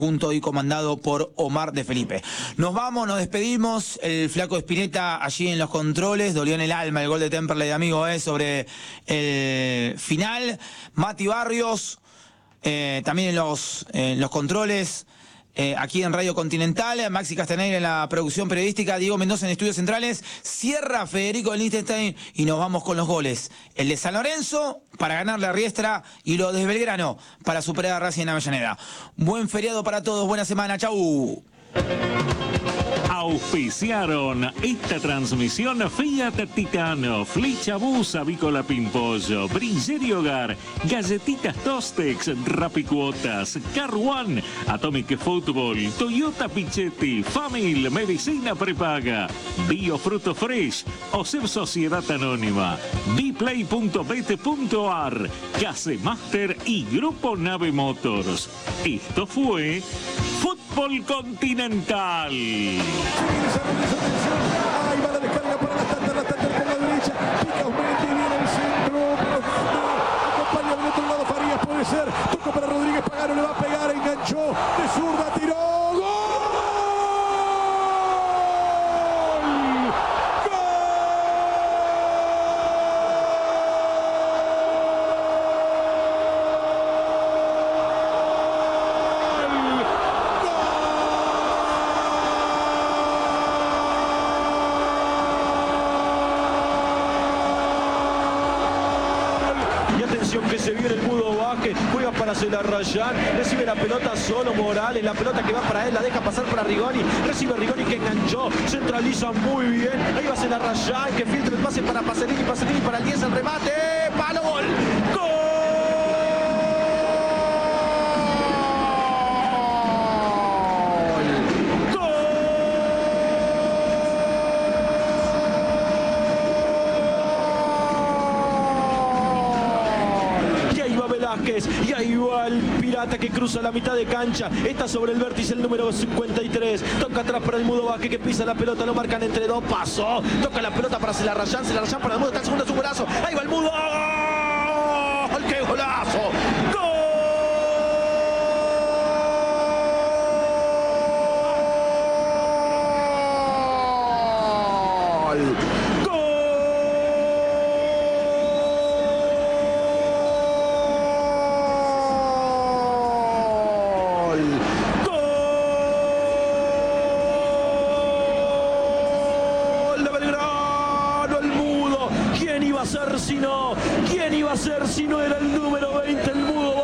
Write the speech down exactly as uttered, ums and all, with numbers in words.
junto y comandado por Omar de Felipe. Nos vamos, nos despedimos. El flaco Spinetta allí en los controles, dolió en el alma el gol de Temperley de amigo eh, sobre el final. Mati Barrios, eh, también en los, en los controles. Eh, aquí en Radio Continental, Maxi Castaneira en la producción periodística, Diego Mendoza en Estudios Centrales, cierra Federico Lichtenstein y nos vamos con los goles. El de San Lorenzo para ganarle a Riestra y lo de Belgrano para superar a Racing en Avellaneda. Buen feriado para todos, buena semana, chau. Auspiciaron esta transmisión Fiat Titano, Flecha Bus, Avícola Pimpollo, Bringerio Hogar, Galletitas Tostex, Rapicuotas, Car One, Atomic Football, Toyota Pichetti, Famil, Medicina Prepaga, Biofruto Fresh, OSEB Sociedad Anónima, Biplay punto bet punto ar, Casemaster y Grupo Nave Motors. Esto fue Fútbol Continental. Ahí va la descarga para la tanda, la tanda por la derecha. Pica Osmendi, viene el centro profundo. Acompaña del otro lado Farías, puede ser. Toca para Rodríguez Pagano, le va a pegar, enganchó. De zurda, tiró. Que se viene el Mudo Vázquez, juega para Celarrayán, recibe la pelota solo Morales, la pelota que va para él, la deja pasar para Rigoni, recibe Rigoni que enganchó, centraliza muy bien, ahí va Celarrayán que filtra el pase para Pasolini, Pasolini para el diez, el remate, palo, gol, gol. Y ahí va el Pirata que cruza la mitad de cancha, está sobre el vértice el número cincuenta y tres, toca atrás para el Mudo Vázquez que pisa la pelota, lo marcan entre dos, pasó, toca la pelota para Celarrayán, Celarrayán para el Mudo, está el segundo, su golazo, ahí va el Mudo, ¡gol! ¡Qué golazo! ¡Gol! ¿Quién iba a ser si no? ¿Quién iba a ser si no era el número veinte, el Mudo